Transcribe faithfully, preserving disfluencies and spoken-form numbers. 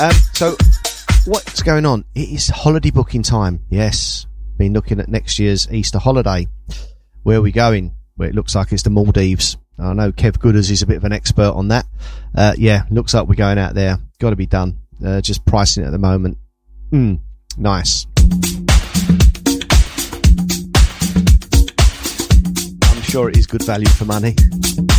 Um, so, what's going on? It is holiday booking time. Yes, been looking at next year's Easter holiday. Where are we going? Well, it looks like it's the Maldives. I know Kev Gooders is a bit of an expert on that. Uh, yeah, looks like we're going out there. Got to be done. Uh, just pricing it at the moment. Mm, nice. I'm sure it is good value for money.